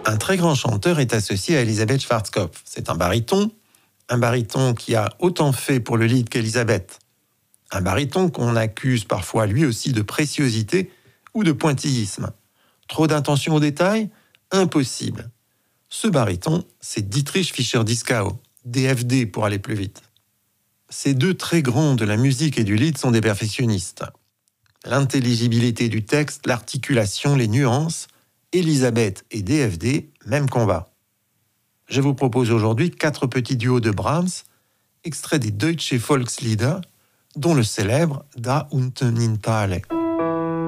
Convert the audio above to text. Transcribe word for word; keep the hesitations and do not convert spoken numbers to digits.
Un très grand chanteur est associé à Elisabeth Schwarzkopf. C'est un baryton, un baryton qui a autant fait pour le lied qu'Elisabeth. Un baryton qu'on accuse parfois lui aussi de préciosité ou de pointillisme. Trop d'intention au détail? Impossible. Ce baryton, c'est Dietrich Fischer-Dieskau, D F D pour aller plus vite. Ces deux très grands de la musique et du lied sont des perfectionnistes. L'intelligibilité du texte, l'articulation, les nuances, Elisabeth et D F D, même combat. Je vous propose aujourd'hui quatre petits duos de Brahms, extraits des Deutsche Volkslieder, dont le célèbre Da unten in Thale.